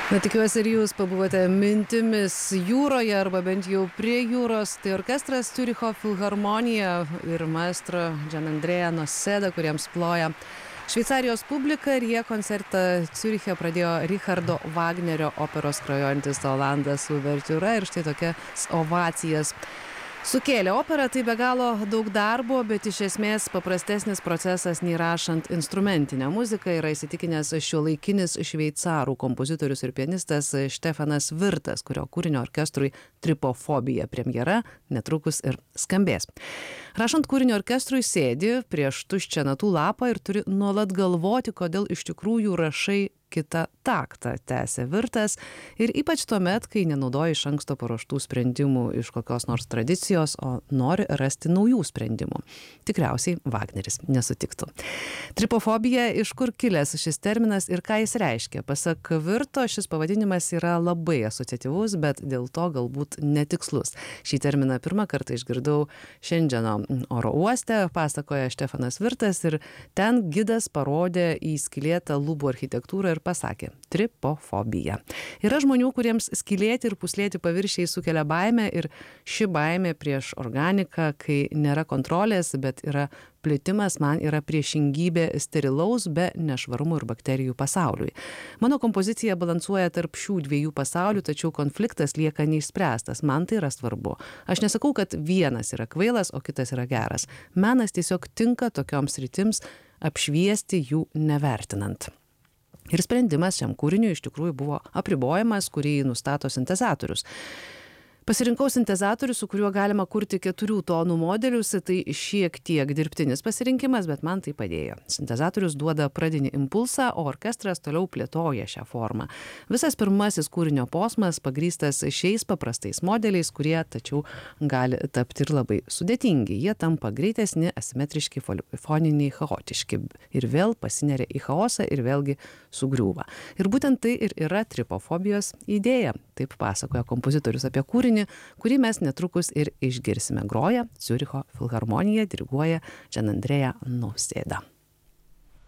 Na, tikiuosi ir jūs pabuvote mintimis jūroje arba bent jau prie jūros. Tai orkestras Ciuricho filharmonija ir maestro Gianandrea Noseda, kuriems ploja Šveicarijos publika, ir jie koncertą Ciuriche pradėjo Richardo Wagnerio operos Skrajojantis Olandas uvertiūra, ir štai tokias ovacijas sukėlė. Opera tai be galo daug darbo, bet iš esmės paprastesnis procesas nei rašant instrumentinę muziką, yra įsitikinęs šiuolaikinis šveicarų kompozitorius ir pianistas Štefanas Virtas, kurio kūrinio orkestrui Tripofobija premjera netrukus ir skambės. Rašant kūrinio orkestrui sėdi prieš tuščią natų lapą ir turi nuolat galvoti, kodėl iš tikrųjų rašai kitą taktą, tęsė Virtas, ir ypač tuomet, kai nenaudoji iš anksto paruoštų sprendimų iš kokios nors tradicijos, o nori rasti naujų sprendimų. Tikriausiai Wagneris nesutiktų. Tripofobija, iš kur kilęs šis terminas ir ką jis reiškia? Pasak Virto, šis pavadinimas yra labai asociatyvus, bet dėl to galbūt netikslus. Šį terminą pirmą kartą išgirdau šiandieno oro uoste, pasakoja Štefanas Virtas, ir ten gidas parodė į skylėtą lubų architektūrą ir pasakė tripofobija. Yra žmonių, kuriems skylėti ir puslėti paviršiai sukelia baimę, ir ši baimė prieš organiką, kai nėra kontrolės, bet yra plitimas, man yra priešingybė sterilaus be nešvarumų ir bakterijų pasauliui. Mano kompozicija balansuoja tarp šių dviejų pasaulių, tačiau konfliktas lieka neišspręstas. Man tai yra svarbu. Aš nesakau, kad vienas yra kvailas, o kitas yra geras. Menas tiesiog tinka tokioms sritims, apšviesti jų nevertinant. Ir sprendimas šiam kūriniui iš tikrųjų buvo apribojimas, kurį nustato sintezatorius. Pasirinkau sintezatorių, su kuriuo galima kurti 4 tonų modelius, tai šiek tiek dirbtinis pasirinkimas, bet man tai padėjo. Sintezatorius duoda pradinį impulsą, o orkestras toliau plėtoja šią formą. Visas pirmasis kūrinio posmas pagrįstas šiais paprastais modeliais, kurie tačiau gali tapti ir labai sudėtingi. Jie tampa greitesni, asimetriški, polifoniniai, chaotiški ir vėl pasineria į chaosą ir vėlgi sugriūva. Ir būtent tai ir yra tripofobijos idėja. Taip pasakoja kompozitorius apie kūrinį, kurį mes netrukus ir išgirsime. Groja Ciuricho filharmonija, diriguoja Gianandrea Noseda.